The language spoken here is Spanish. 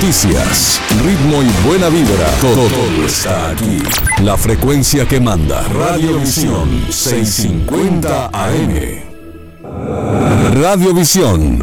noticias, ritmo y buena vibra. Todo está aquí. La frecuencia que manda. Radiovisión 650 AM. Radiovisión.